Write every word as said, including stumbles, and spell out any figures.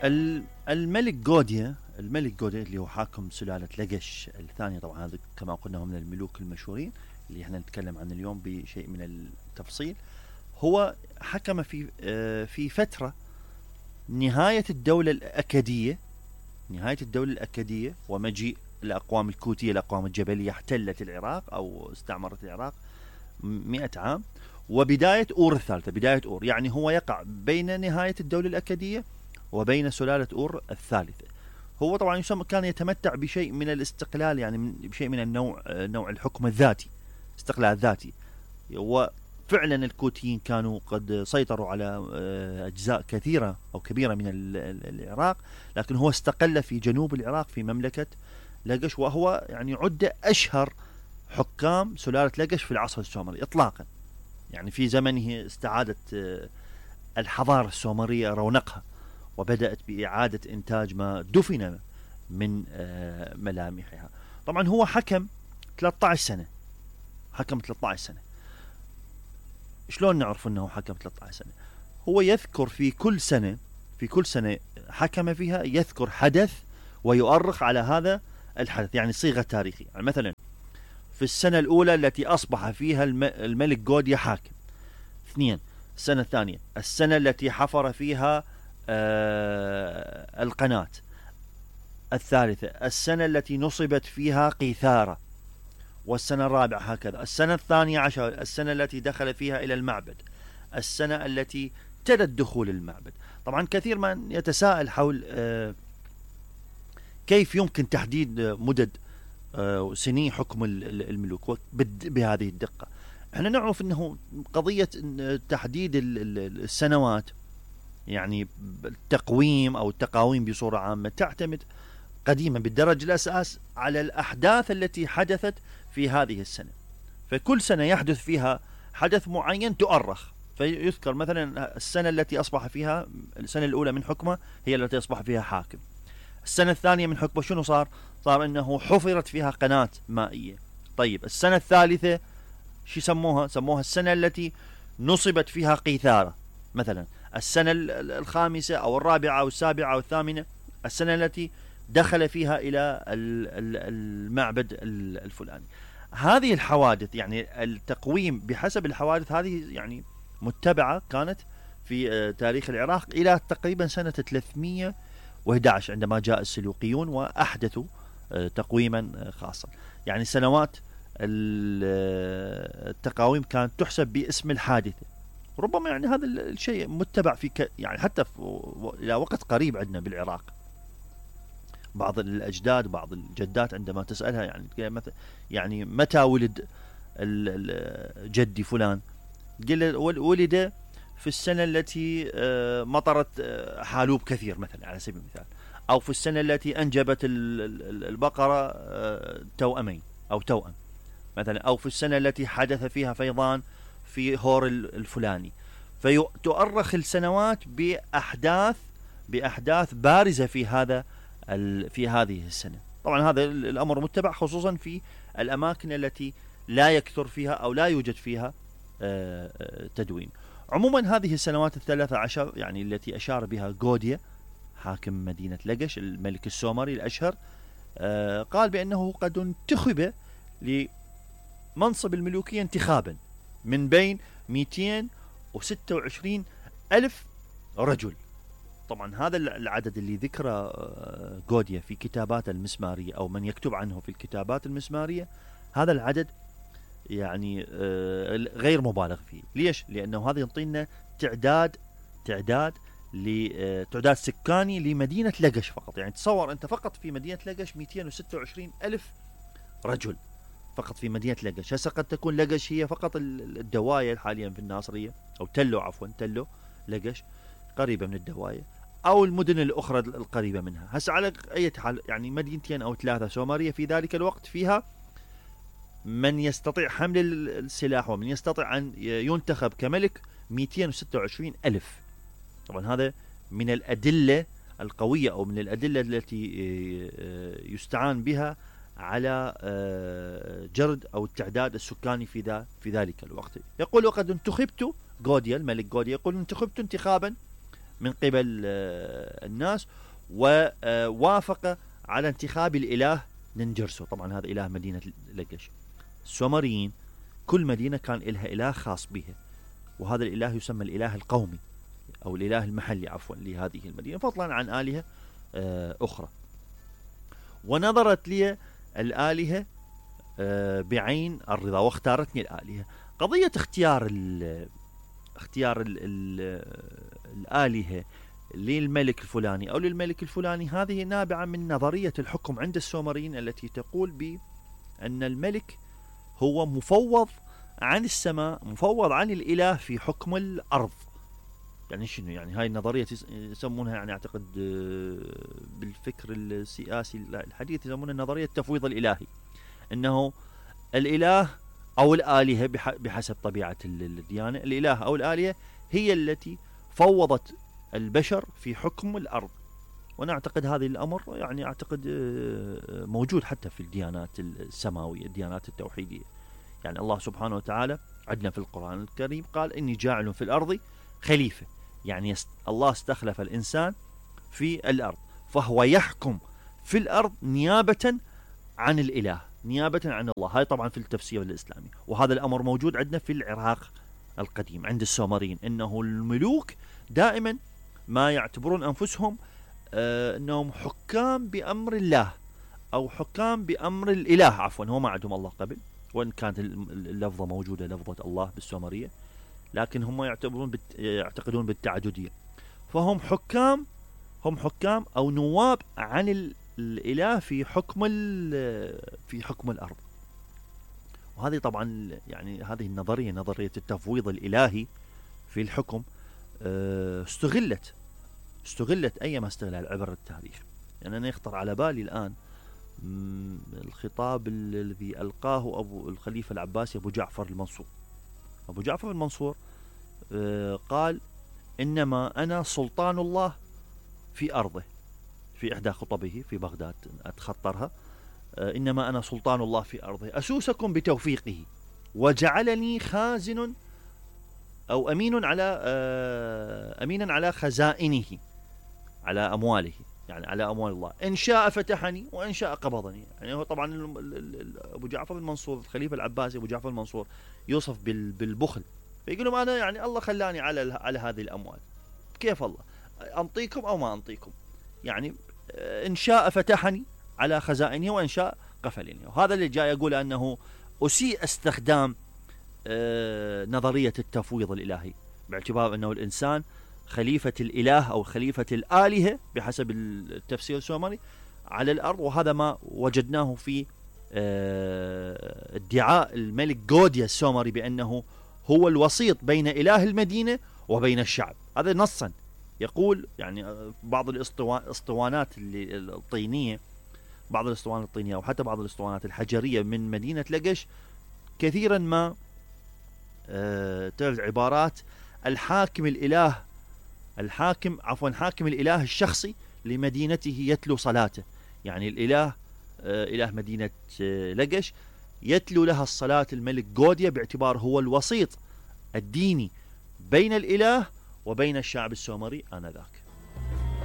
ال- الملك جوديا الملك جوديا اللي هو حاكم سلالة لقش الثانية، طبعا هذا كما قلنا هو من الملوك المشهورين اللي احنا نتكلم عنه اليوم بشيء من التفصيل. هو حكم في آه، في فترة نهاية الدولة الأكدية نهاية الدولة الأكدية ومجيء الأقوام الكوتية، الأقوام الجبلية، احتلت العراق أو استعمرت العراق مئة عام، وبداية أور الثالثة، بداية أور يعني هو يقع بين نهاية الدولة الأكدية وبين سلالة أور الثالثة. هو طبعا يسمى كان يتمتع بشيء من الاستقلال، يعني من بشيء من النوع نوع الحكم الذاتي، استقلال ذاتي. وفعلا الكوتيين كانوا قد سيطروا على أجزاء كثيرة أو كبيرة من العراق، لكن هو استقل في جنوب العراق في مملكة لقش، وهو يعني عد أشهر حكام سلالة لقش في العصر السومري إطلاقا. يعني في زمنه استعادت الحضارة السومرية رونقها، وبدأت بإعادة إنتاج ما دفن من ملامحها. طبعا هو حكم ثلاثة عشر سنة، حكم ثلاثة عشر سنة. شلون نعرف أنه حكم ثلاثة عشر سنة؟ هو يذكر في كل سنة في كل سنة حكم فيها يذكر حدث ويؤرخ على هذا الحدث، يعني صيغة تاريخية. يعني مثلا في السنة الأولى التي أصبح فيها الملك جوديا حاكم. اثنين، السنة الثانية السنة التي حفر فيها آه القناة. الثالثة السنة التي نصبت فيها قيثارة. والسنة الرابعة هكذا. السنة الثانية عشر السنة التي دخل فيها إلى المعبد. السنة التي تلت دخول المعبد. طبعا كثير من يتساءل حول آه كيف يمكن تحديد مدد آه سنين حكم الملوك بهذه الدقة. احنا نعرف انه قضية تحديد السنوات، يعني التقويم او التقاويم بصورة عامة، تعتمد قديما بالدرجة الأساس على الأحداث التي حدثت في هذه السنة. فكل سنة يحدث فيها حدث معين تؤرخ، فيذكر مثلا السنة التي أصبح فيها، السنة الأولى من حكمه هي التي أصبح فيها حاكم. السنة الثانية من حكمه شنو صار؟ صار أنه حفرت فيها قناة مائية. طيب السنة الثالثة شو سموها؟ سموها السنة التي نصبت فيها قيثارة مثلا. السنة الخامسة أو الرابعة أو السابعة أو الثامنة السنة التي دخل فيها إلى المعبد الفلاني. هذه الحوادث، يعني التقويم بحسب الحوادث هذه، يعني متبعة كانت في تاريخ العراق إلى تقريبا سنة ثلاثمئة وأحد عشر عندما جاء السلوقيون وأحدثوا تقويما خاصا. يعني سنوات التقاويم كانت تحسب باسم الحادثة. ربما يعني هذا الشيء متبع في ك... يعني حتى في... إلى وقت قريب عندنا بالعراق. بعض الأجداد بعض الجدات عندما تسألها يعني يعني متى ولد جدي فلان، قل ولد في السنة التي مطرت حالوب كثير مثلا على سبيل المثال، أو في السنة التي أنجبت البقرة توأمين أو توأم مثلا، أو في السنة التي حدث فيها فيضان في هور الفلاني. فتؤرخ السنوات بأحداث بأحداث بارزة في هذا في هذه السنة. طبعا هذا الأمر متبع خصوصا في الأماكن التي لا يكثر فيها أو لا يوجد فيها تدوين. عموما هذه السنوات الثلاثة عشر يعني التي أشار بها جوديا حاكم مدينة لقش الملك السومري الأشهر، قال بأنه قد انتخب لمنصب الملوكية انتخابا من بين مئتين وستة وعشرين ألف رجل. طبعا هذا العدد اللي ذكره جوديا في كتابات المسمارية أو من يكتب عنه في الكتابات المسمارية، هذا العدد يعني غير مبالغ فيه. ليش؟ لأنه هذا يعطينا تعداد تعداد تعداد سكاني لمدينة لقش فقط. يعني تصور أنت فقط في مدينة لقش مئتين وستة وعشرين ألف رجل فقط في مدينة لقش. هسه قد تكون لقش هي فقط الدواية حاليا في الناصرية، أو تلو عفوا تلو لقش قريبة من الدواية، أو المدن الأخرى القريبة منها. هسه على أي حال يعني مدينتين أو ثلاثة سومرية في ذلك الوقت فيها من يستطيع حمل السلاح ومن يستطيع أن ينتخب كملك مئتين وستة وعشرين ألف. طبعا هذا من الأدلة القوية أو من الأدلة التي يستعان بها على جرد أو التعداد السكاني في ذا في ذلك الوقت. يقول وقد انتخبت جوديا الملك جوديا يقول انتخبت انتخابا من قبل الناس، ووافق على انتخاب الإله ننجرسو. طبعا هذا إله مدينة لقش. السومريين كل مدينة كان لها إله خاص بها، وهذا الإله يسمى الإله القومي أو الإله المحلي عفوا لهذه المدينة، فضلا عن آلهة أخرى. ونظرت لي الآلهة بعين الرضا واختارتني الآلهة. قضية اختيار ال اختيار ال ال الآلهة للملك الفلاني أو للملك الفلاني هذه نابعة من نظرية الحكم عند السومريين التي تقول بأن الملك هو مفوض عن السماء، مفوض عن الإله في حكم الأرض. يعني شنو يعني هاي النظرية يسمونها، يعني أعتقد بالفكر السياسي الحديث يسمونها نظرية التفويض الإلهي، أنه الإله أو الآلهة بحسب طبيعة الديانة، الإله أو الآلهة هي التي فوضت البشر في حكم الأرض. وأنا أعتقد هذا الأمر يعني أعتقد موجود حتى في الديانات السماوية، الديانات التوحيدية. يعني الله سبحانه وتعالى عندنا في القرآن الكريم قال إني جاعل في الأرض خليفة، يعني الله استخلف الإنسان في الأرض، فهو يحكم في الأرض نيابة عن الإله، نيابة عن الله. هاي طبعا في التفسير الإسلامي، وهذا الأمر موجود عندنا في العراق القديم عند السومريين، إنه الملوك دائما ما يعتبرون أنفسهم آه أنهم حكام بأمر الله أو حكام بأمر الإله عفوا، هو ما عندهم الله قبل، وإن كانت اللفظة موجودة لفظة الله بالسومرية، لكن هم يعتبرون بت... يعتقدون بالتعددية، فهم حكام، هم حكام أو نواب عن ال... الإله في حكم ال... في حكم الأرض. وهذه طبعا يعني هذه النظرية، نظرية التفويض الإلهي في الحكم استغلت استغلت أيما استغلال عبر التاريخ. يعني أنا يخطر على بالي الآن الخطاب الذي ألقاه أبو الخليفة العباسي أبو جعفر المنصور. أبو جعفر المنصور قال إنما أنا سلطان الله في أرضه، في إحدى خطبه في بغداد أتخطرها، إنما أنا سلطان الله في أرضه أسوسكم بتوفيقه وجعلني خازن أو أمين على أمينا على خزائنه، على أمواله، يعني على أموال الله، إن شاء فتحني وإن شاء قبضني. يعني هو طبعا أبو جعفر المنصور الخليفة العباسي أبو جعفر المنصور يوصف بالبخل، فيقول لهم أنا يعني الله خلاني على على هذه الأموال، كيف الله أنطيكم أو ما أنطيكم، يعني إن شاء فتحني على خزائنه وإن شاء قفلني. وهذا اللي جاي يقول أنه أسيء استخدام نظرية التفويض الإلهي، باعتبار أنه الإنسان خليفة الإله أو خليفة الآلهة بحسب التفسير السومري على الأرض. وهذا ما وجدناه في ادعاء الملك غوديا السومري بأنه هو الوسيط بين إله المدينة وبين الشعب. هذا نصا يقول، يعني بعض الاسطوانات الطينية، بعض الاسطوانات الطينية وحتى بعض الاسطوانات الحجرية من مدينة لقش كثيرا ما ترد عبارات الحاكم الإله الحاكم عفوا حاكم الإله الشخصي لمدينته يتلو صلاته. يعني الإله إله مدينة لقش يتلو لها الصلاة الملك غوديا باعتبار هو الوسيط الديني بين الإله وبين الشعب السومري آنذاك.